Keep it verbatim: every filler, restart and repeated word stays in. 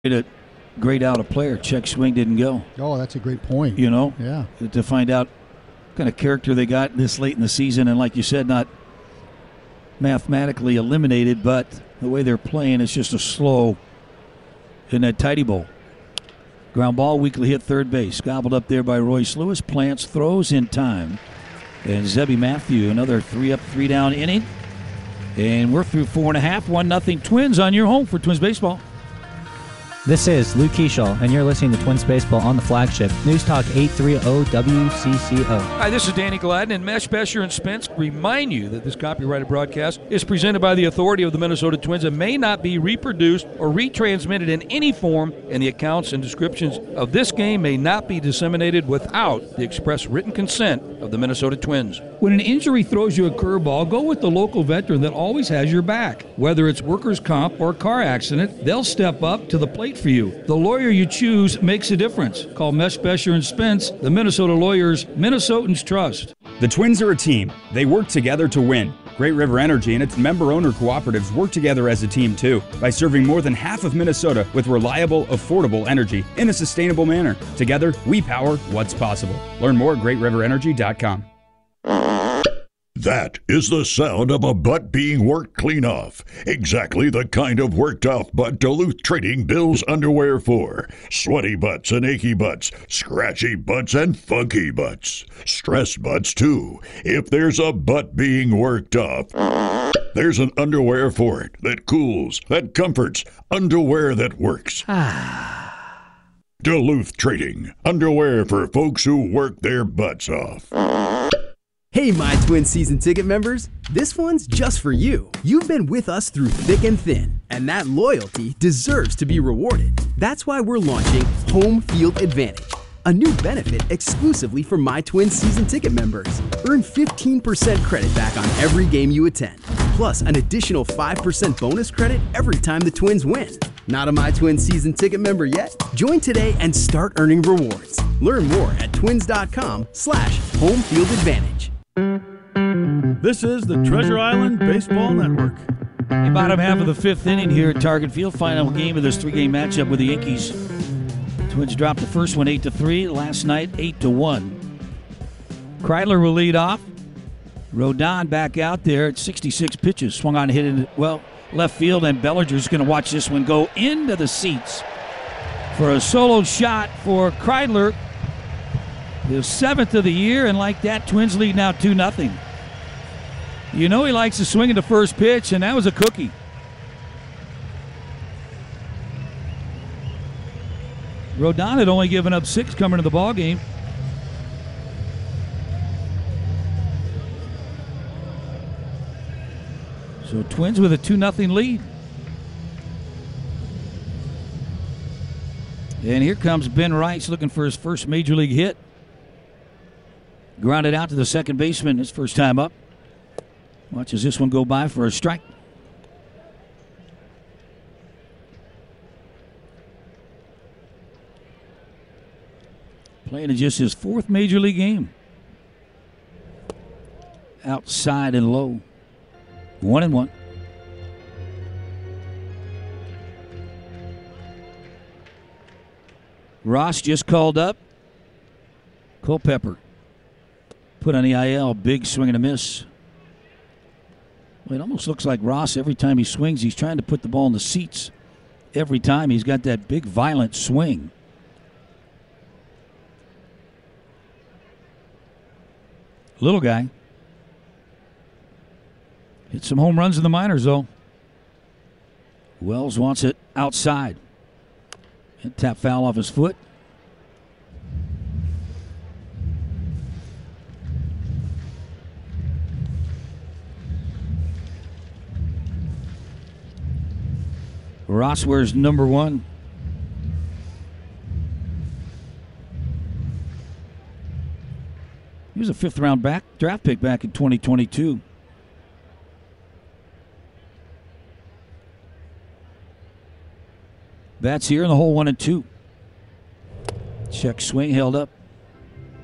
a great out of player. Check swing didn't go. Oh, that's a great point. You know, yeah. To find out what kind of character they got this late in the season, and like you said, not mathematically eliminated, but the way they're playing is just a slow in that tidy bowl. Ground ball, weakly hit third base, gobbled up there by Royce Lewis. Plants throws in time, and Zebby Matthew another three up, three down inning, and we're through four and a half, one nothing Twins on your home for Twins baseball. This is Lou Keishall, and you're listening to Twins Baseball on the flagship News Talk eight thirty W C C O. Hi, this is Danny Gladden, and Mesh, Besher, and Spence remind you that this copyrighted broadcast is presented by the authority of the Minnesota Twins and may not be reproduced or retransmitted in any form, and the accounts and descriptions of this game may not be disseminated without the express written consent of the Minnesota Twins. When an injury throws you a curveball, go with the local veteran that always has your back. Whether it's workers' comp or car accident, they'll step up to the plate for you. The lawyer you choose makes a difference. Call Mesh, Besher, and Spence, the Minnesota lawyers Minnesotans trust. The Twins are a team. They work together to win. Great River Energy and its member-owner cooperatives work together as a team, too, by serving more than half of Minnesota with reliable, affordable energy in a sustainable manner. Together, we power what's possible. Learn more at great river energy dot com. That is the sound of a butt being worked clean off. Exactly the kind of worked off butt Duluth Trading bills underwear for. Sweaty butts and achy butts, scratchy butts and funky butts. Stress butts too. If there's a butt being worked off, there's an underwear for it that cools, that comforts, underwear that works. Duluth Trading. Underwear for folks who work their butts off. Hey, my Twin season ticket members, this one's just for you. You've been with us through thick and thin, and that loyalty deserves to be rewarded. That's why we're launching Home Field Advantage, a new benefit exclusively for my Twin season ticket members. Earn fifteen percent credit back on every game you attend, plus an additional five percent bonus credit every time the Twins win. Not a My Twin season ticket member yet? Join today and start earning rewards. Learn more at twins.com slash home field advantage. This is the Treasure Island Baseball Network. The bottom half of the fifth inning here at Target Field. Final game of this three-game matchup with the Yankees. Twins dropped the first one eight to three. Last night, eight to one. Kreidler will lead off. Rodon back out there at sixty-six pitches. Swung on, hit in, well, left field, and Bellinger's going to watch this one go into the seats for a solo shot for Kreidler. His seventh of the year, and like that, Twins lead now two nothing. You know he likes to swing at the first pitch, and that was a cookie. Rodon had only given up six coming to the ball game. So Twins with a two nothing lead. And here comes Ben Rice looking for his first major league hit. Grounded out to the second baseman his first time up. Watches this one go by for a strike. Playing in just his fourth major league game. Outside and low. One and one. Ross just called up. Culpepper put on the I L. Big swing and a miss. Well, it almost looks like Ross, every time he swings, he's trying to put the ball in the seats. Every time he's got that big, violent swing. Little guy. Hit some home runs in the minors, though. Wells wants it outside. And tap foul off his foot. Ross wears number one. He was a fifth round back draft pick back in twenty twenty-two. Bats here in the hole, one and two. Check swing held up.